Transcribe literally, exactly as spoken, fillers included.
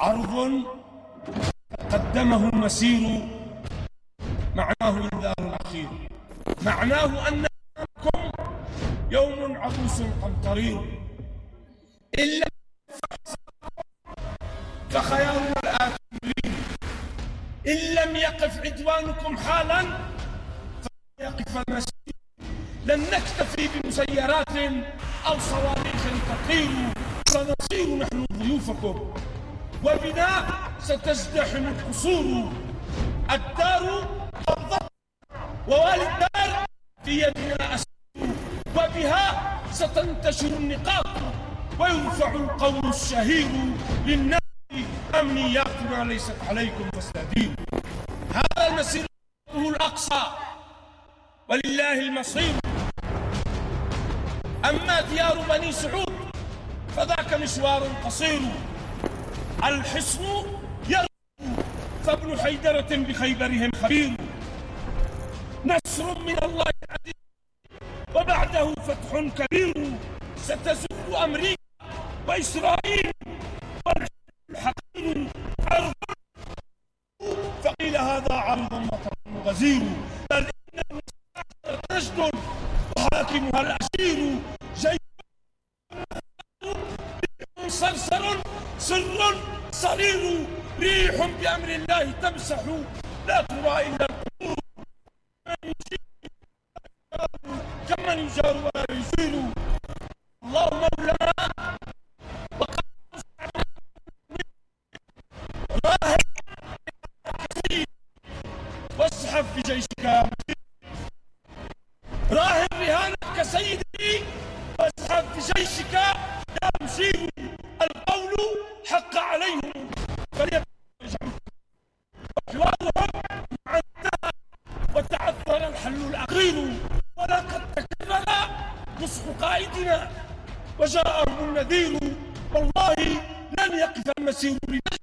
عرض قدمه المسير معناه إنذار أخير، معناه أن أمامكم يوم عبوس قمطرير، إن لم فخيار الآت مرير، إن لم يقف عدوانكم حالا فلن يقف المسير. لن نكتفي بمسيرات أو صواريخ تطير، سنصير نحن ضيوفكم، وبنا ستزدحم القصور. الدار قبضت ووالي الدار في يدنا أسير، وبها ستنتشر النقاط ويرفع القول الشهير للناس أمنياتنا ليست عليكم فاستديروا. هذا المسير هو الأقصى ولله المصير. أما ديار بني سعود فذاك مشوار قصير، الحصن يرد فابن حيدرة بخيبرهم خبير. نصر من الله العزيز وبعده فتح كبير، ستزول أمريكا وإسرائيل والحقير عرض، فقيل هذا عرض مطر غزير. بل إن المستعمر نجد وحاكمها الأشير، جيش صرصر سر صرير، ريح بأمر الله تمسح لا ترى إلا القبور. كمن يجار ولا يجير. اللهم مولانا راهب واسحب بجيشك يا مجيد، راهب رهانك سيدي واسحب بجيشك يا مشير. القول حق عليهم فليجعلوا وحوارهم مع انتهى وتعثر الحل الأخير. ولقد تكرر نصح قائدنا وجاءهم النذير، والله لن يقف المسير لنفسه